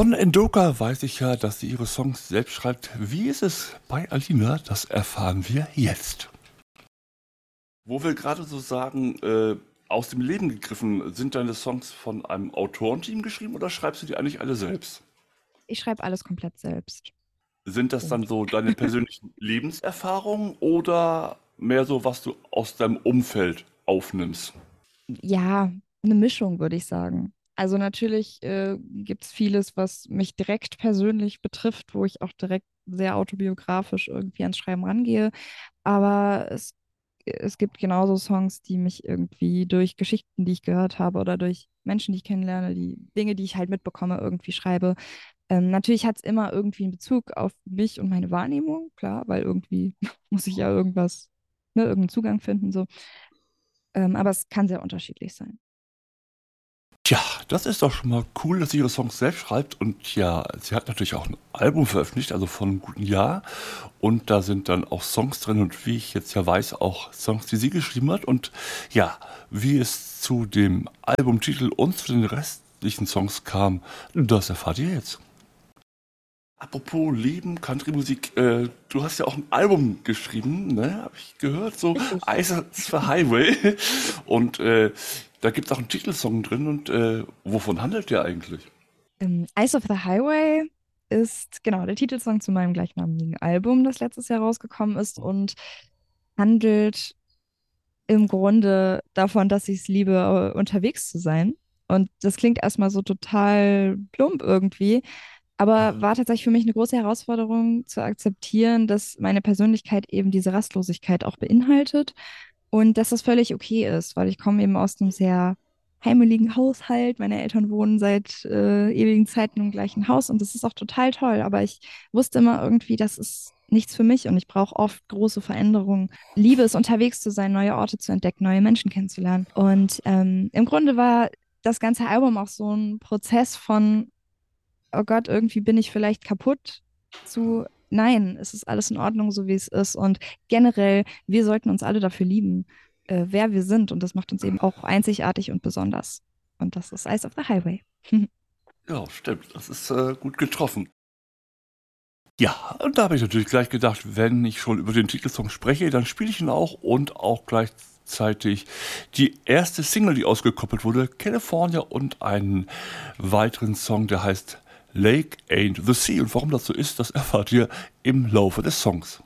Von Endoka weiß ich ja, dass sie ihre Songs selbst schreibt. Wie ist es bei Alina? Das erfahren wir jetzt. Wo wir gerade so sagen, aus dem Leben gegriffen, sind deine Songs von einem Autorenteam geschrieben oder schreibst du die eigentlich alle selbst? Ich schreibe alles komplett selbst. Sind das dann Punkt. so deine persönlichen Lebenserfahrungen oder mehr so, was du aus deinem Umfeld aufnimmst? Ja, eine Mischung, würde ich sagen. Also natürlich gibt es vieles, was mich direkt persönlich betrifft, wo ich auch direkt sehr autobiografisch irgendwie ans Schreiben rangehe. Aber es gibt genauso Songs, die mich irgendwie durch Geschichten, die ich gehört habe oder durch Menschen, die ich kennenlerne, die Dinge, die ich halt mitbekomme, irgendwie schreibe. Natürlich hat es immer irgendwie einen Bezug auf mich und meine Wahrnehmung, klar, weil irgendwie muss ich ja irgendwas, ne, irgendeinen Zugang finden, so. Aber es kann sehr unterschiedlich sein. Tja, das ist doch schon mal cool, dass sie ihre Songs selbst schreibt. Und ja, sie hat natürlich auch ein Album veröffentlicht, also von einem guten Jahr. Und da sind dann auch Songs drin und wie ich jetzt ja weiß, auch Songs, die sie geschrieben hat. Und ja, wie es zu dem Albumtitel und zu den restlichen Songs kam, das erfahrt ihr jetzt. Apropos Leben, Country-Musik, du hast ja auch ein Album geschrieben, ne? Habe ich gehört, so Richtig. Eyes for Highway. Und da gibt es auch einen Titelsong drin und wovon handelt der eigentlich? Eyes of the Highway ist genau der Titelsong zu meinem gleichnamigen Album, das letztes Jahr rausgekommen ist und handelt im Grunde davon, dass ich es liebe, unterwegs zu sein. Und das klingt erstmal so total plump irgendwie, aber war tatsächlich für mich eine große Herausforderung zu akzeptieren, dass meine Persönlichkeit eben diese Rastlosigkeit auch beinhaltet und dass das völlig okay ist, weil ich komme eben aus einem sehr heimeligen Haushalt. Meine Eltern wohnen seit ewigen Zeiten im gleichen Haus und das ist auch total toll. Aber ich wusste immer irgendwie, das ist nichts für mich und ich brauche oft große Veränderungen. Liebe es, unterwegs zu sein, neue Orte zu entdecken, neue Menschen kennenzulernen. Und im Grunde war das ganze Album auch so ein Prozess von, oh Gott, irgendwie bin ich vielleicht kaputt, zu, nein, es ist alles in Ordnung, so wie es ist. Und generell, wir sollten uns alle dafür lieben, wer wir sind. Und das macht uns eben auch einzigartig und besonders. Und das ist Eyes of the Highway. Ja, stimmt, das ist gut getroffen. Ja, und da habe ich natürlich gleich gedacht, wenn ich schon über den Titelsong spreche, dann spiele ich ihn auch und auch gleichzeitig die erste Single, die ausgekoppelt wurde, California und einen weiteren Song, der heißt Lake Ain't the Sea. Und warum das so ist, das erfahrt ihr im Laufe des Songs.